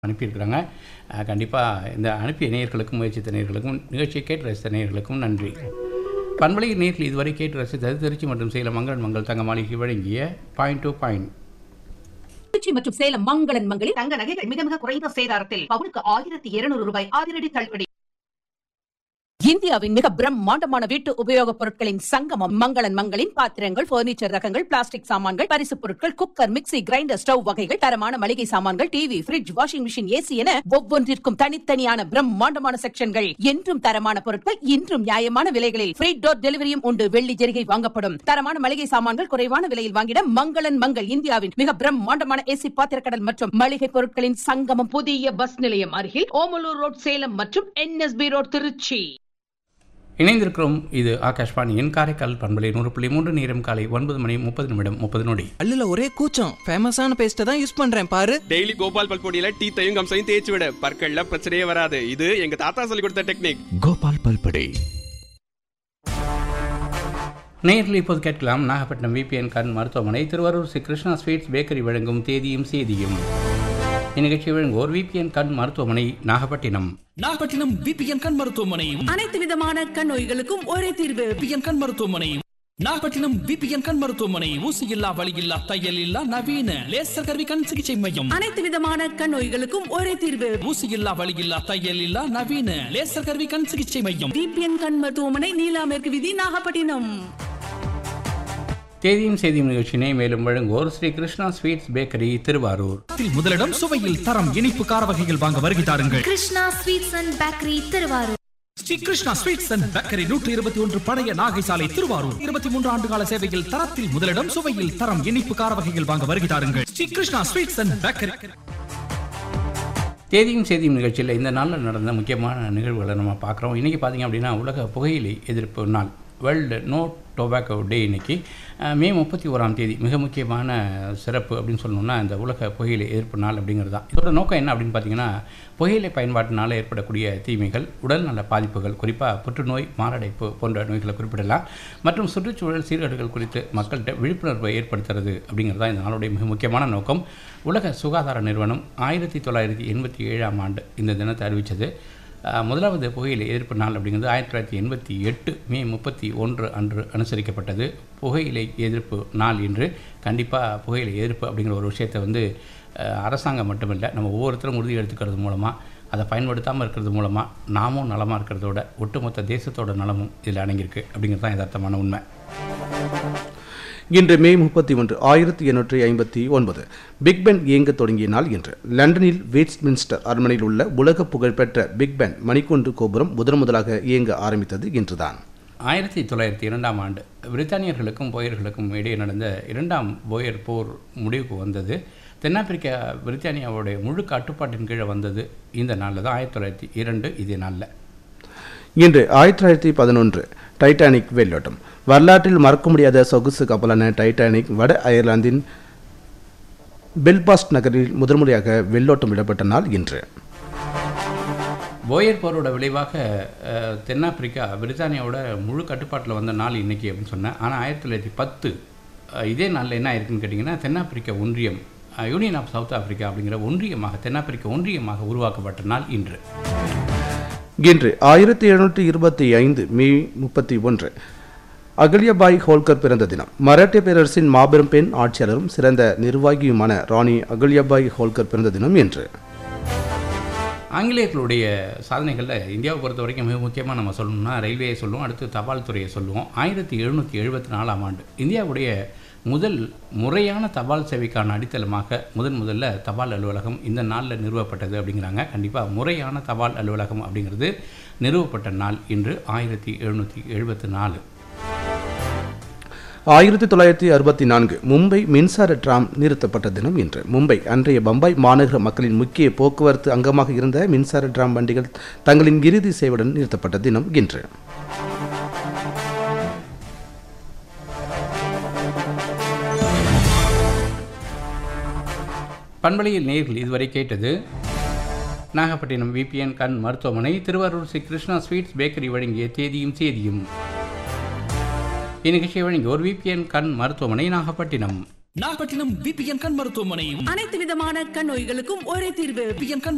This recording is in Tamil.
அனுப்பியிருக்கிறாங்க. கண்டிப்பாக இந்த அனுப்பிய நேயர்களுக்கும் முயற்சித்த நேயர்களுக்கும் நிகழ்ச்சியை கேட்டு ரசித்த நேயர்களுக்கும் நன்றி. பண்பலையில் நேயர்கள் இதுவரை கேட்டு ரசித்தது திருச்சி மற்றும் சேலம் மங்களன் மங்கள் தங்க மாளிகை வழங்கிய பாயிண்ட் டு பாயிண்ட். திருச்சி மற்றும் சேலம் மங்களன் மங்களில் தங்க நகைகள் மிக மிக குறைந்த சேதாரத்தில் பவுனுக்கு 1200 ரூபாய் அதிரடி தள்ளுபடி. இந்தியாவின் மிக பிரம்மாண்டமான வீட்டு உபயோகப் பொருட்களின் சங்கமம் மங்களன் மங்களின் பாத்திரங்கள், பர்னிச்சர் ரகங்கள், பிளாஸ்டிக் சாமான்கள், பரிசுப் பொருட்கள், குக்கர், மிக்ஸி, கிரைண்டர், ஸ்டவ் வகைகள், தரமான மளிகை சாமான்கள், TV, fridge, washing machine, AC என ஒவ்வொன்றிற்கும் தனித்தனியான பிரம்மாண்டமான செக்ஷன்கள். என்றும் தரமான பொருட்கள், இன்றும் நியாயமான விலைகளில் ஃப்ரீ டோர் டெலிவரியும் உண்டு. வெள்ளி ஜெரிகை வாங்கப்படும். தரமான மளிகை சாமான்கள் குறைவான விலையில் வாங்கிட மங்களன் மங்கள். இந்தியாவின் மிக பிரம்மாண்டமான ஏசி பாத்திரக்கடல் மற்றும் மளிகை பொருட்களின் சங்கமம். புதிய பஸ் நிலையம் அருகில் ஓமலூர் ரோட் சேலம் மற்றும் NSB ரோட் திருச்சி. இணைந்திருக்கிறோம். இது ஆகாஷ்வாணியின் காரைக்கால் பண்பலை 100.3 நேரம் காலை 9:30 பல்லுல ஒரே கூச்சம். ஃபேமஸான பேஸ்ட்டை தான் யூஸ் பண்றேன் பாரு. டெய்லி கோபால் பல்பொடியில டீத்தையும் கம்சையும் தேய்ச்சி விட பற்கள்ல பிரச்சனையே வராது. இது எங்க தாத்தா சொல்லி கொடுத்த டெக்னிக். கோபால் பல்பொடி. நேயர்கள் இப்போது கேட்கலாம். நாகப்பட்டினம் விபிஎன் கண் மருத்துவமனை, திருவாரூர் ஸ்ரீ கிருஷ்ணா ஸ்வீட்ஸ் பேக்கரி வழங்கும் தேதியும் சேதியும். இந்நிகழ்ச்சி வழங்குவோர் விபிஎன் கண் மருத்துவமனை நாகப்பட்டினம். நாகப்பட்டினம் விபிஎன் கண் மருத்துவமனை. அனைத்து விதமான கண் நோய்களுக்கும் ஒரே தீர்வு. விபிஎன் கண் மருத்துவமனை. நாகப்பட்டினம் விபிஎன் கண் மருத்துவமனை. ஊசி இல்லா, வலி இல்லா, தையல் இல்லா, நவீன லேசர் கருவி கண் சிகிச்சை மையம். அனைத்து விதமான கண் நோய்களுக்கும் ஒரே தீர்வு. ஊசி இல்லா, வலி இல்லா, தையல் இல்லா, நவீன லேசர் கருவி கண் சிகிச்சை மையம். விபிஎன் கண் மருத்துவமனை, நீலா மேற்கு வீதி, நாகப்பட்டினம். தேதியும் செய்தியும் நிகழ்ச்சியினை மேலும் வழங்குவோர் ஸ்ரீ கிருஷ்ணா ஸ்வீட்ஸ் பேக்கரி திருவாரூர். முதலிடம் சுவையில் தரம், இனிப்பு கார வகைகள் வாங்க வருகை தாருங்கள். Krishna sweets and bakery Thiruvarur. Sri Krishna sweets and bakery 121 பழைய நாகை சாலை திருவாரூர். 23 ஆண்டுகால சேவையில் தரத்தில் முதலிடம், சுவையில் தரம், இனிப்பு கார வகைகள் வாங்க வருகை தாருங்கள். Sri Krishna sweets and bakery. தேதியும் செய்தியும் நிகழ்ச்சியில் இந்த நாளில் நடந்த முக்கியமான நிகழ்வுகளை நம்ம பார்க்குறோம். இன்றைக்கி பார்த்திங்க அப்படின்னா உலக புகையிலை எதிர்ப்பு நாள், வேர்ல்டு நோ டொபாக்கோ டே. இன்றைக்கி மே 31ஆம் தேதி மிக முக்கியமான சிறப்பு அப்படின்னு சொல்லணும்னா இந்த உலக புகையிலை எதிர்ப்பு நாள் அப்படிங்கிறது தான். இதோட நோக்கம் என்ன அப்படின்னு பார்த்தீங்கன்னா, புகையிலை பயன்பாட்டினால் ஏற்படக்கூடிய தீமைகள், உடல் நல பாதிப்புகள், குறிப்பாக புற்றுநோய், மாரடைப்பு போன்ற நோய்களை குறிப்பிடலாம், மற்றும் சுற்றுச்சூழல் சீர்கேடுகள் குறித்து மக்கள்கிட்ட விழிப்புணர்வை ஏற்படுத்துறது அப்படிங்கிறது தான் இந்த நாளுடைய மிக முக்கியமான நோக்கம். உலக சுகாதார நிறுவனம் 1987ஆம் ஆண்டு இந்த தினத்தை அறிவித்தது. முதலாவது புகையிலை எதிர்ப்பு நாள் அப்படிங்கிறது 1988 மே 31 அன்று அனுசரிக்கப்பட்டது. புகையிலை எதிர்ப்பு நாள் என்று கண்டிப்பாக புகையிலை எதிர்ப்பு அப்படிங்கிற ஒரு விஷயத்தை அரசாங்கம் மட்டுமில்லை, நம்ம ஒவ்வொருத்தரும் உறுதி எடுத்துக்கிறது மூலமாக, அதை பயன்படுத்தாமல் இருக்கிறது மூலமாக நாமும் நலமாக இருக்கிறதோட ஒட்டுமொத்த தேசத்தோட நலமும் இதில் அடங்கியிருக்கு அப்படிங்கிறது தான் யதார்த்தமான உண்மை. இன்று மே 31 1859 பிக் பென் இயங்க தொடங்கிய நாள் இன்று. லண்டனில் வெஸ்ட்மின்ஸ்டர் அரண்மனையில் உள்ள உலக புகழ்பெற்ற பிக் பென் மணிக்கூண்டு கோபுரம் முதலாக இயங்க ஆரம்பித்தது இன்றுதான். 1902ஆம் ஆண்டு பிரித்தானியர்களுக்கும் போயர்களுக்கும் இடையே நடந்த 2ஆம் போயர் போர் முடிவுக்கு வந்தது. தென்னாப்பிரிக்கா பிரித்தானியாவுடைய முழு கட்டுப்பாட்டின் கீழே வந்தது இந்த நாளில் தான், 1902 இதே நாளில். இன்று 1911 டைட்டானிக் வெள்ளோட்டம். வரலாற்றில் மறக்க முடியாத சொகுசு கப்பலான டைட்டானிக் வட அயர்லாந்தின் பெல்பாஸ்ட் நகரில் முதன்முறையாக வெள்ளோட்டம் விடப்பட்ட நாள் இன்று. போயர் போரோட விளைவாக தென்னாப்பிரிக்கா பிரித்தானியாவோட முழு கட்டுப்பாட்டில் வந்த நாள் இன்றைக்கி அப்படின்னு சொன்னேன். ஆனால் 1910 இதே நாளில் என்ன ஆயிருக்குன்னு கேட்டிங்கன்னா, தென்னாப்பிரிக்க ஒன்றியம், யூனியன் ஆஃப் சவுத் ஆப்பிரிக்கா அப்படிங்கிற ஒன்றியமாக, தென்னாப்பிரிக்க ஒன்றியமாக உருவாக்கப்பட்ட நாள் இன்று. இன்று 1725 மே 31 அகல்யாபாய் ஹோல்கர் பிறந்த தினம். மராட்டிய பேரரசின் மாபெரும் பெண் ஆட்சியாளரும் சிறந்த நிர்வாகியுமான ராணி அகல்யாபாய் ஹோல்கர் பிறந்த தினம் என்று. ஆங்கிலேயர்களுடைய சாதனைகளில் இந்தியாவை பொறுத்த வரைக்கும் மிக முக்கியமாக நம்ம சொல்லணும்னா ரயில்வேயை சொல்லுவோம், அடுத்து தபால் துறையை சொல்லுவோம். 1774ஆம் ஆண்டு இந்தியாவுடைய முதல் முறையான தபால் சேவைக்கான அடித்தளமாக முதல்ல தபால் அலுவலகம் இந்த நாளில் நிறுவப்பட்டது அப்படிங்கிறாங்க. கண்டிப்பாக முறையான தபால் அலுவலகம் அப்படிங்கிறது நிறுவப்பட்ட நாள் இன்று 1774. 1964 மும்பை மின்சார டிராம் நிறுத்தப்பட்ட தினம் இன்று. மும்பை அன்றைய பம்பாய் மாநகர மக்களின் முக்கிய போக்குவரத்து அங்கமாக இருந்த மின்சார டிராம் வண்டிகள் தங்களின் இறுதி சேவையுடன் நிறுத்தப்பட்ட தினம் இன்று. பண்பலையில் நேயர்கள் இதுவரை கேட்டது நாகப்பட்டினம் விபிஎன் கண் மருத்துவமனை, திருவாரூர் ஸ்ரீ கிருஷ்ணா ஸ்வீட்ஸ் பேக்கரி வழங்கிய தேதியும் சேதியும். இந்நிகழ்ச்சியை வழங்கியோர் விபிஎன் கண் மருத்துவமனை நாகப்பட்டினம். நாகப்பட்டினம் விபிஎன் கண் மருத்துவமனை. அனைத்து விதமான கண் நோய்களுக்கும் ஒரே தீர்வு. விபிஎன் கண்